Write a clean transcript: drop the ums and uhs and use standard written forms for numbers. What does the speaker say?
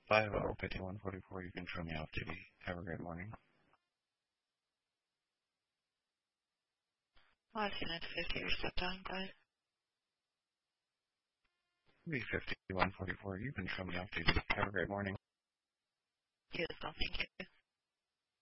505144, you can show me off duty. Have a great morning. Washington at 50, your step down, go ahead. 5144, you can show me off duty. Have a great morning. You as well, thank you.